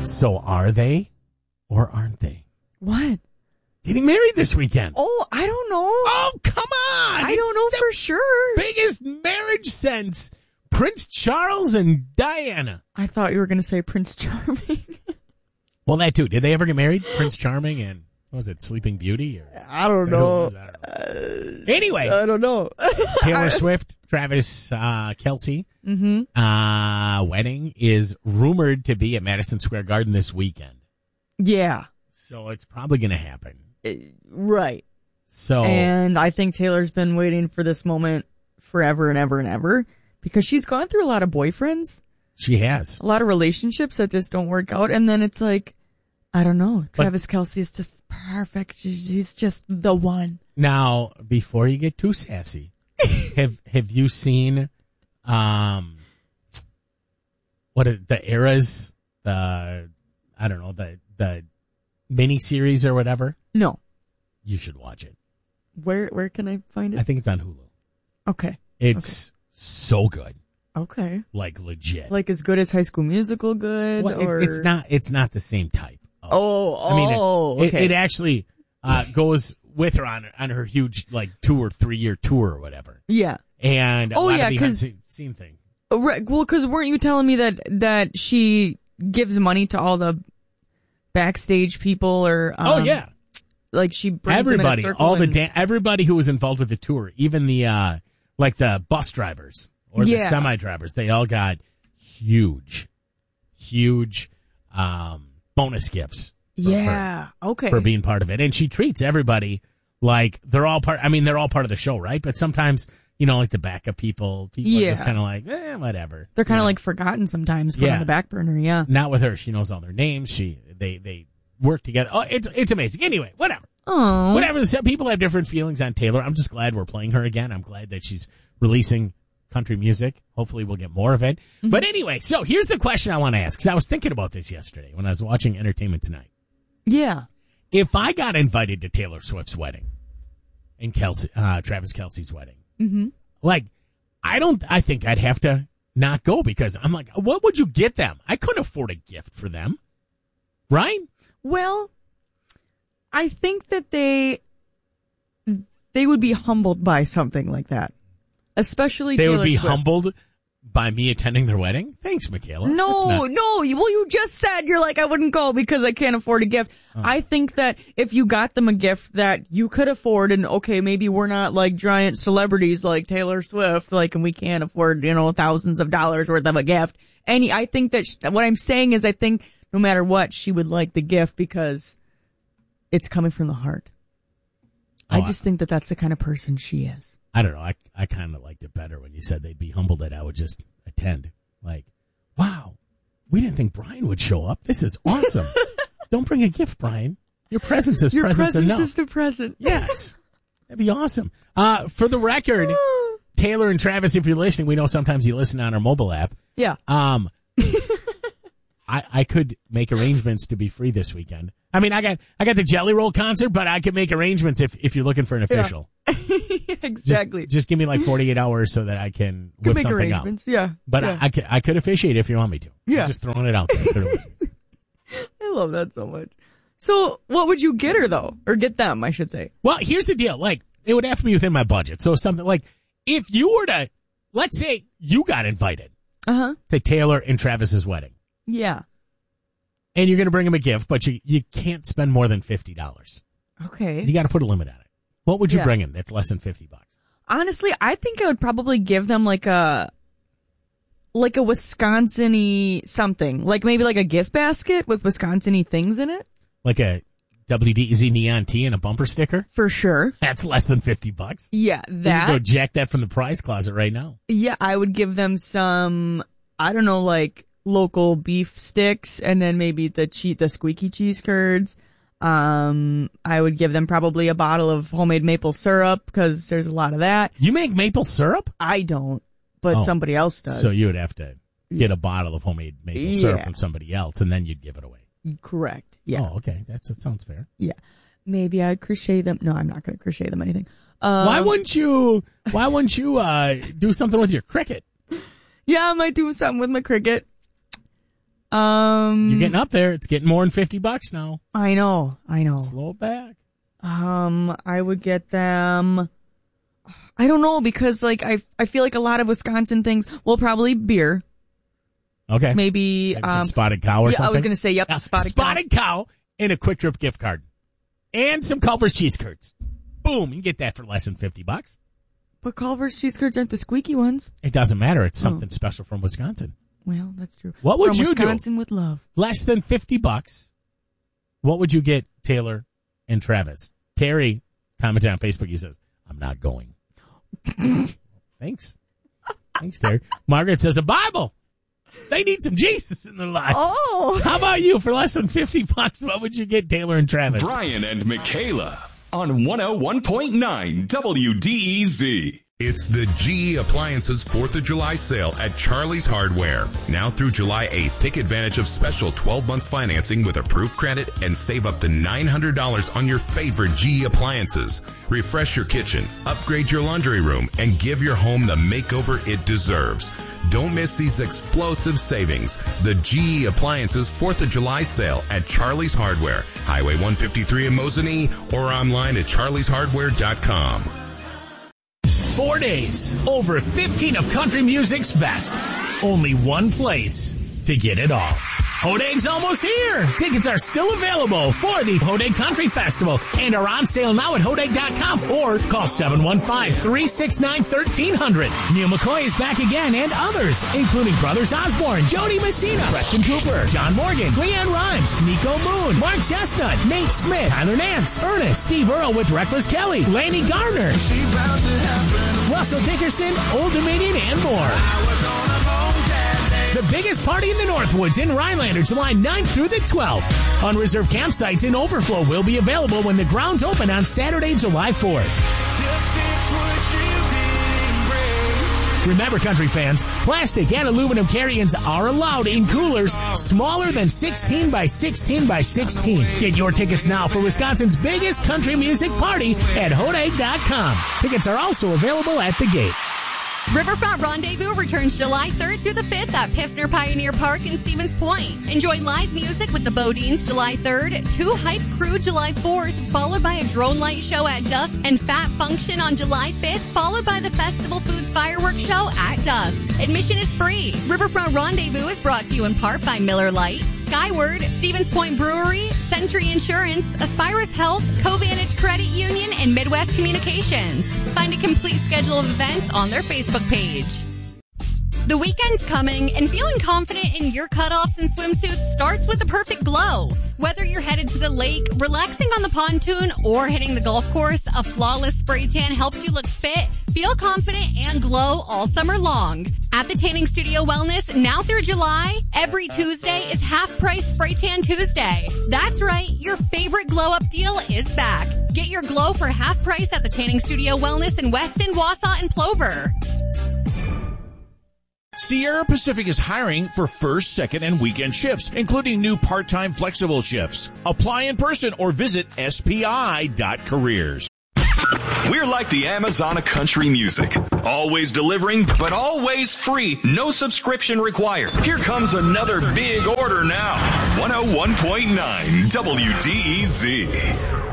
So are they or aren't they? What? Getting married this weekend. Oh, I don't know. Oh, come on. I don't know for sure. Biggest marriage since Prince Charles and Diana. I thought you were going to say Prince Charming. Well, that too. Did they ever get married? Prince Charming and, what was it, Sleeping Beauty? Or, I don't know. Anyway. I don't know. Taylor Swift, Travis Kelce wedding is rumored to be at Madison Square Garden this weekend. Yeah. So it's probably going to happen. Right. So, and I think Taylor's been waiting for this moment forever and ever and ever because she's gone through a lot of boyfriends. She has. A lot of relationships that just don't work out. And then it's like, I don't know. Travis Kelce is just perfect. He's just the one. Now, before you get too sassy, have you seen what are the Eras, the miniseries or whatever? No. You should watch it. Where can I find it? I think it's on Hulu. Okay. It's so good. Okay. Like legit. Like as good as High School Musical good? Well, or it's not the same type. Okay. It actually goes with her on her huge like 2 or 3 year tour or whatever. Yeah. And a lot of behind the scene thing. Right. Well, because weren't you telling me that she gives money to all the backstage people or yeah. Like she brings everybody, them in a circle everybody who was involved with the tour, even the like the bus drivers or the semi drivers, they all got huge bonus gifts. For being part of it, and she treats everybody like they're all part. I mean, they're all part of the show, right? But sometimes, like the backup people are just kind of like, whatever. They're kind of like forgotten sometimes, put on the back burner. Yeah. Not with her. She knows all their names. They work together. Oh, it's amazing. Anyway, whatever. Oh, whatever. Some people have different feelings on Taylor. I'm just glad we're playing her again. I'm glad that she's releasing country music. Hopefully we'll get more of it. Mm-hmm. But anyway, so here's the question I want to ask, because I was thinking about this yesterday when I was watching Entertainment Tonight. Yeah. If I got invited to Taylor Swift's wedding and Travis Kelce's wedding, I think I'd have to not go because I'm like, what would you get them? I couldn't afford a gift for them. Right? Well, I think that they would be humbled by something like that. Especially Taylor Swift. They would be humbled by me attending their wedding? Thanks, Michaela. No. Well, you just said you're like, I wouldn't go because I can't afford a gift. Oh. I think that if you got them a gift that you could afford, and okay, maybe we're not like giant celebrities like Taylor Swift, and we can't afford, thousands of dollars worth of a gift. And I think that what I'm saying is I think no matter what, she would like the gift because it's coming from the heart. I just think that that's the kind of person she is. I don't know. I kind of liked it better when you said they'd be humbled that I would just attend. Like, wow, we didn't think Brian would show up. This is awesome. Don't bring a gift, Brian. Your presence is presence enough. Your presence is the present. Yes. That'd be awesome. For the record, Taylor and Travis, if you're listening, we know sometimes you listen on our mobile app. Yeah. I could make arrangements to be free this weekend. I mean, I got the Jelly Roll concert, but I could make arrangements if you're looking for an official. Yeah. Exactly. Just give me like 48 hours so that I can whip something out. Yeah. But yeah. I could officiate if you want me to. Yeah. I'm just throwing it out there. I love that so much. So what would you get her though? Or get them, I should say. Well, here's the deal. Like, it would have to be within my budget. So something like, if you were to, let's say you got invited to Taylor and Travis's wedding. Yeah. And you're going to bring them a gift, but you can't spend more than $50. Okay. You got to put a limit on it. What would you bring him that's less than $50? Honestly, I think I would probably give them like a Wisconsin-y something. Like maybe like a gift basket with Wisconsin-y things in it. Like a WDEZ neon tee and a bumper sticker? For sure. That's less than $50. Yeah, that. You can go jack that from the prize closet right now. Yeah, I would give them some, I don't know, like local beef sticks and then maybe the squeaky cheese curds. I would give them probably a bottle of homemade maple syrup because there's a lot of that. You make maple syrup? I don't, but somebody else does. So you would have to get a bottle of homemade maple syrup from somebody else and then you'd give it away. Correct. Yeah. Oh, okay. That sounds fair. Yeah. Maybe I'd crochet them. No, I'm not going to crochet them anything. Why wouldn't you do something with your Cricut? Yeah, I might do something with my Cricut. You're getting up there. It's getting more than $50 now. I know. Slow it back. I would get them. I don't know, because like I feel like a lot of Wisconsin things. Well, probably beer. Okay. Maybe some Spotted Cow or something. I was going to say, yep, Spotted Cow and a Quick Trip gift card. And some Culver's cheese curds. Boom, you can get that for less than $50. But Culver's cheese curds aren't the squeaky ones. It doesn't matter. It's something special from Wisconsin. Well, that's true. What would you do? Wisconsin with love. Less than $50. What would you get, Taylor and Travis? Terry commented on Facebook. He says, I'm not going. Thanks. Thanks, Terry. Margaret says, a Bible. They need some Jesus in their lives. Oh. How about you? For less than $50, what would you get, Taylor and Travis? Brian and Michaela on 101.9 WDEZ. It's the GE Appliances 4th of July sale at Charlie's Hardware. Now through July 8th, take advantage of special 12-month financing with approved credit and save up to $900 on your favorite GE appliances. Refresh your kitchen, upgrade your laundry room, and give your home the makeover it deserves. Don't miss these explosive savings. The GE Appliances 4th of July sale at Charlie's Hardware, Highway 153 in Mosinee, or online at charlieshardware.com. 4 days, over 15 of country music's best. Only one place to get it all. Hodeg's almost here. Tickets are still available for the Hodeg Country Festival and are on sale now at Hodeg.com or call 715-369-1300. Neil McCoy is back again and others, including Brothers Osborne, Jody Messina, Preston Cooper, John Morgan, Leanne Rhymes, Nico Moon, Mark Chestnut, Nate Smith, Tyler Nance, Ernest, Steve Earle with Reckless Kelly, Laney Gardner, Russell Dickerson, Old Dominion, and more. The biggest party in the Northwoods in Rhinelander, July 9th through the 12th. Unreserved campsites in overflow will be available when the grounds open on Saturday, July 4th. Remember, country fans, plastic and aluminum carry-ins are allowed in coolers smaller than 16 by 16 by 16. Get your tickets now for Wisconsin's biggest country music party at Hodeg.com. Tickets are also available at the gate. Riverfront Rendezvous returns July 3rd through the 5th at Piffner Pioneer Park in Stevens Point. Enjoy live music with the Bodines July 3rd, 2 Hype Crew July 4th, followed by a drone light show at dusk, and Fat Function on July 5th, followed by the Festival Foods Fireworks Show at dusk. Admission is free. Riverfront Rendezvous is brought to you in part by Miller Lite, Skyward, Stevens Point Brewery, Century Insurance, Aspirus Health, Covantage Credit Union, and Midwest Communications. Find a complete schedule of events on their Facebook page. The weekend's coming, and feeling confident in your cutoffs and swimsuits starts with the perfect glow. Whether you're headed to the lake, relaxing on the pontoon, or hitting the golf course, a flawless spray tan helps you look fit, feel confident, and glow all summer long. At the Tanning Studio Wellness, now through July, every Tuesday is half-price Spray Tan Tuesday. That's right, your favorite glow-up deal is back. Get your glow for half price at the Tanning Studio Wellness in Weston, Wausau, and Plover. Sierra Pacific is hiring for first, second, and weekend shifts, including new part-time flexible shifts. Apply in person or visit spi.careers. We're like the Amazon of country music. Always delivering, but always free. No subscription required. Here comes another big order now. 101.9 WDEZ.